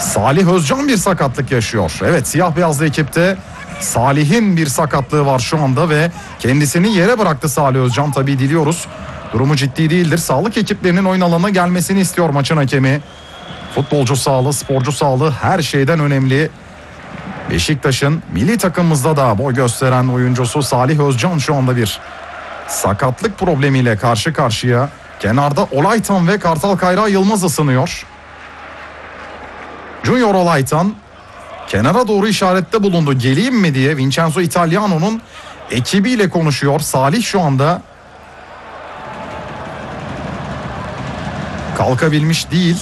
Salih Özcan bir sakatlık yaşıyor. Evet, siyah beyazlı ekipte Salih'in bir sakatlığı var şu anda ve kendisini yere bıraktı Salih Özcan. Tabii diliyoruz durumu ciddi değildir. Sağlık ekiplerinin oyun alanına gelmesini istiyor maçın hakemi. Futbolcu sağlığı, sporcu sağlığı her şeyden önemli. Beşiktaş'ın milli takımımızda da boy gösteren oyuncusu Salih Özcan şu anda bir sakatlık problemiyle karşı karşıya. Kenarda Olaytan ve Kartal Kayra Yılmaz ısınıyor. Junior Olaytan kenara doğru işarette bulundu. Geleyim mi diye Vincenzo Italiano'nun ekibiyle konuşuyor. Salih şu anda kalkabilmiş değil.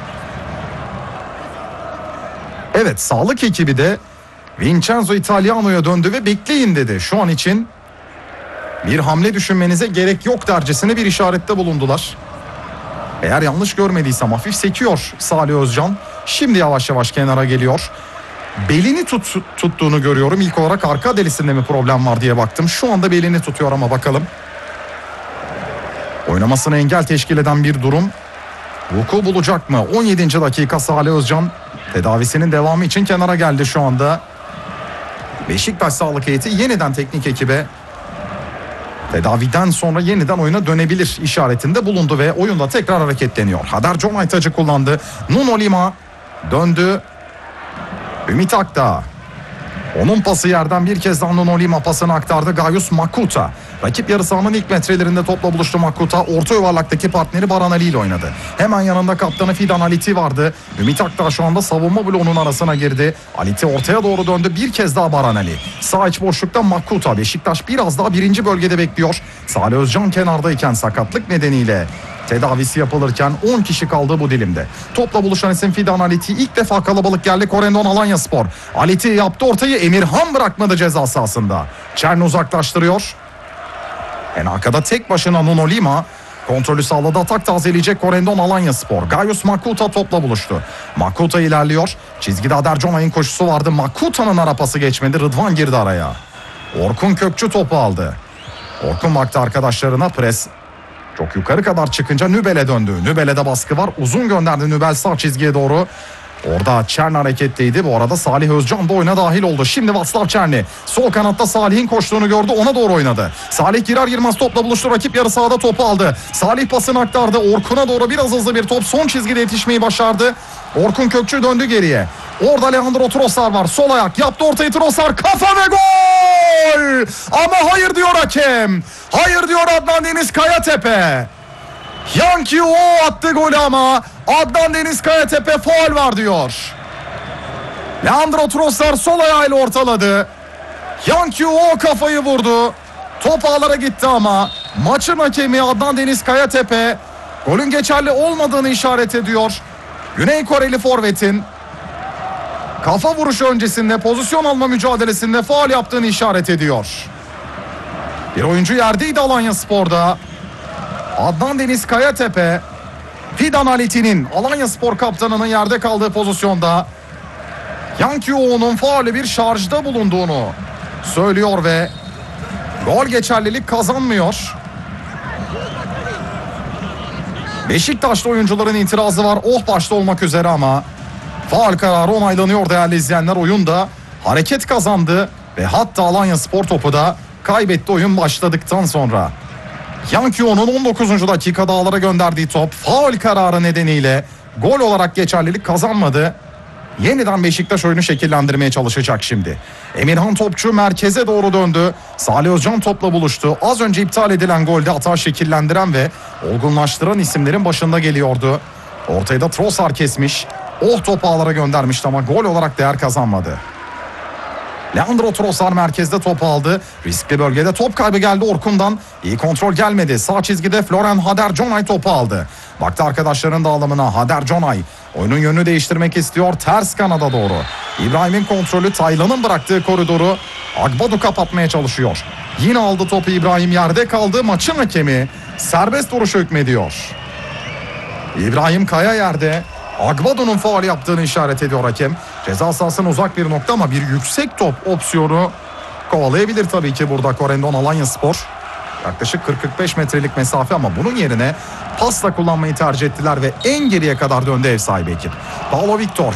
Evet, sağlık ekibi de Vincenzo Italiano'ya döndü ve bekleyin dedi. Şu an için bir hamle düşünmenize gerek yok dercesine bir işarette bulundular. Eğer yanlış görmediysem hafif sekiyor Salih Özcan. Şimdi yavaş yavaş kenara geliyor. Belini tuttuğunu görüyorum. İlk olarak arka delisinde mi problem var diye baktım. Şu anda belini tutuyor ama bakalım. Oynamasına engel teşkil eden bir durum vuku bulacak mı? 17. dakika Salih Özcan tedavisinin devamı için kenara geldi şu anda. Beşiktaş sağlık heyeti yeniden teknik ekibe tedaviden sonra yeniden oyuna dönebilir işaretinde bulundu ve oyunda tekrar hareketleniyor. Hader Conay tacı kullandı. Nuno Lima döndü. Ümit Akdağ. Onun pası yerden bir kez daha Nuno Lima pasını aktardı. Gayus Makuta. Rakip yarı sahanın ilk metrelerinde topla buluştu Makuta. Orta yuvarlaktaki partneri Baran Ali ile oynadı. Hemen yanında kaptanı Fidan Aliti vardı. Ümit Akdağ şu anda savunma bloğunun arasına girdi. Aliti ortaya doğru döndü. Bir kez daha Baran Ali. Sağ iç boşlukta Makuta. Beşiktaş biraz daha birinci bölgede bekliyor. Salih Özcan kenardayken sakatlık nedeniyle tedavisi yapılırken 10 kişi kaldı bu dilimde. Topla buluşan isim Fidan Aliti. İlk defa kalabalık geldi Korendon Alanyaspor. Aliti yaptı ortayı, Emirhan bırakmadı ceza sahasında. Çern uzaklaştırıyor. En arkada tek başına Nuno Lima. Kontrolü sağladı, atak tazeleyecek Korendon Alanyaspor. Gayus Makuta topla buluştu. Makuta ilerliyor. Çizgide Hader Conay'ın koşusu vardı. Makuta'nın arapası geçmedi. Rıdvan girdi araya. Orkun Kökçü topu aldı. Orkun baktı arkadaşlarına, pres çok yukarı kadar çıkınca Nübel'e döndü. Nübel'e de baskı var. Uzun gönderdi Nübel sağ çizgiye doğru. Orada Çern hareketteydi. Bu arada Salih Özcan da oyuna dahil oldu. Şimdi Václav Černý sol kanatta Salih'in koştuğunu gördü. Ona doğru oynadı. Salih girer girmez topla buluştu. Rakip yarı sahada topu aldı. Salih pasını aktardı. Orkun'a doğru biraz hızlı bir top. Son çizgide yetişmeyi başardı. Orkun Kökçü döndü geriye. Orada Leandro Trossard var. Sol ayak yaptı ortayı Trossard. Kafa ve gol! Ama hayır diyor hakem. Hayır diyor Adnan Deniz Kayatepe. Yankee o attı golü ama Adnan Deniz Kayatepe faul var diyor. Leandro Trossard sol ayağıyla ortaladı. Yankee o kafayı vurdu. Top ağlara gitti ama maçın hakemi Adnan Deniz Kayatepe golün geçerli olmadığını işaret ediyor. Güney Koreli forvetin kafa vuruşu öncesinde pozisyon alma mücadelesinde faul yaptığını işaret ediyor. Bir oyuncu yerdeydi Alanyaspor'da. Adnan Deniz Kayatepe, Fidan Aliti'nin Alanyaspor kaptanının yerde kaldığı pozisyonda Yankee O'nun faulü bir şarjda bulunduğunu söylüyor ve gol geçerlilik kazanmıyor. Beşiktaşlı oyuncuların itirazı var. Başta olmak üzere ama faul kararı onaylanıyor değerli izleyenler. Oyunda hareket kazandı ve hatta Alanyaspor topu da kaybetti oyun başladıktan sonra. Yankee O'nun 19. dakikada ağlara gönderdiği top faul kararı nedeniyle gol olarak geçerlilik kazanmadı. Yeniden Beşiktaş oyunu şekillendirmeye çalışacak şimdi. Emirhan Topçu merkeze doğru döndü. Salih Özcan topla buluştu. Az önce iptal edilen golde hata şekillendiren ve olgunlaştıran isimlerin başında geliyordu. Ortayı da Trossard kesmiş. Topu ağlara göndermişti ama gol olarak değer kazanmadı. Leandro Trossard merkezde topu aldı. Riskli bölgede top kaybı geldi Orkun'dan. İyi kontrol gelmedi. Sağ çizgide Florian Hader Conay topu aldı. Baktı arkadaşların dağılımına. Hader Conay oyunun yönünü değiştirmek istiyor. Ters kanada doğru. İbrahim'in kontrolü, Taylan'ın bıraktığı koridoru Agbadu kapatmaya çalışıyor. Yine aldı topu İbrahim, yerde kaldı. Maçın hakemi serbest vuruş hükmediyor. İbrahim Kaya yerde. Agbado'nun faul yaptığını işaret ediyor hakem. Ceza sahasına uzak bir nokta ama bir yüksek top opsiyonu kovalayabilir tabii ki burada Korendon Alanyaspor. Yaklaşık 40-45 metrelik mesafe ama bunun yerine pasla kullanmayı tercih ettiler ve en geriye kadar döndü ev sahibi ekip. Paulo Victor